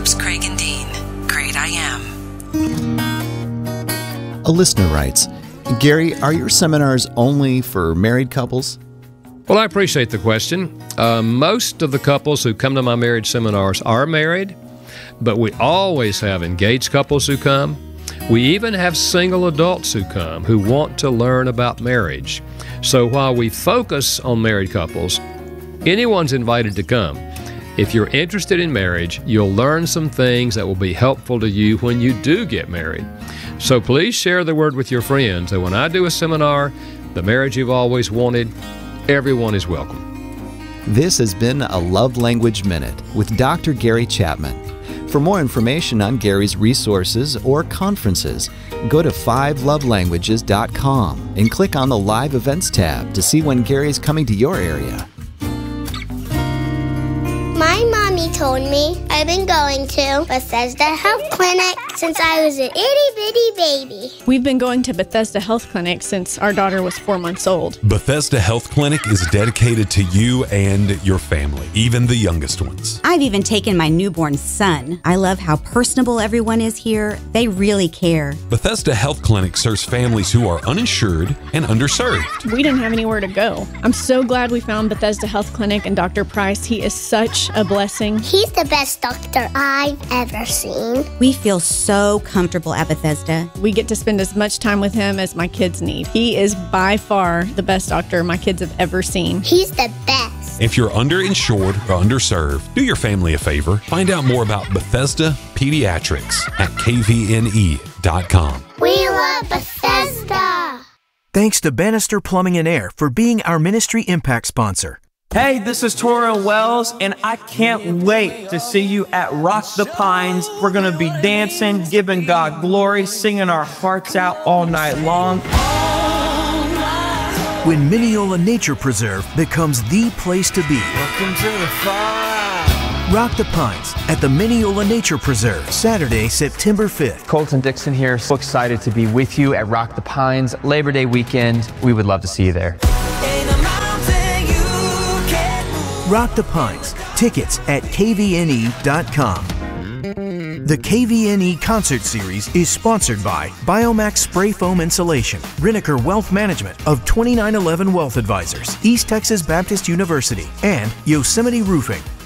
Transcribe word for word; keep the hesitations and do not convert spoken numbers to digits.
Phillips, Craig and Dean. Great I Am. A listener writes, Gary, are your seminars only for married couples? Well, I appreciate the question. Uh, most of the couples who come to my marriage seminars are married, but we always have engaged couples who come. We even have single adults who come who want to learn about marriage. So while we focus on married couples, anyone's invited to come. If you're interested in marriage, you'll learn some things that will be helpful to you when you do get married. So please share the word with your friends that when I do a seminar, The Marriage You've Always Wanted, everyone is welcome. This has been a Love Language Minute with Doctor Gary Chapman. For more information on Gary's resources or conferences, go to five love languages dot com and click on the Live Events tab to see when Gary is coming to your area. My mommy told me I've been going to Bethesda Health Clinic since I was an itty-bitty baby. We've been going to Bethesda Health Clinic since our daughter was four months old. Bethesda Health Clinic is dedicated to you and your family, even the youngest ones. I've even taken my newborn son. I love how personable everyone is here. They really care. Bethesda Health Clinic serves families who are uninsured and underserved. We didn't have anywhere to go. I'm so glad we found Bethesda Health Clinic and Doctor Price. He is such a blessing. He's the best doctor I've ever seen. We feel so comfortable at Bethesda. We get to spend as much time with him as my kids need. He is by far the best doctor my kids have ever seen. He's the best. If you're underinsured or underserved, do your family a favor. Find out more about Bethesda Pediatrics at K V N E dot com. We love Bethesda. Thanks to Bannister Plumbing and Air for being our Ministry Impact sponsor. Hey, this is Torrin Wells, and I can't wait to see you at Rock the Pines. We're going to be dancing, giving God glory, singing our hearts out all night long. When Mineola Nature Preserve becomes the place to be. Welcome to the fire. Rock the Pines at the Mineola Nature Preserve, Saturday, September fifth. Colton Dixon here, so excited to be with you at Rock the Pines, Labor Day weekend. We would love to see you there. Rock the Pines. Tickets at K V N E dot com. The K V N E Concert Series is sponsored by Biomax Spray Foam Insulation, Riniker Wealth Management of twenty-nine eleven Wealth Advisors, East Texas Baptist University, and Yosemite Roofing.